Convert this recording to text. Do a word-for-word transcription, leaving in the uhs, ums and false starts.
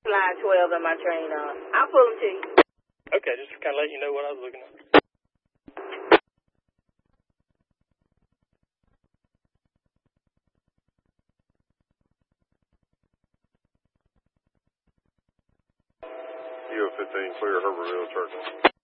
line twelve in my train on. I'll pull them to you. Okay, just to kind of let you know what I was looking at. U fifteen, clear Herbertville Churchill.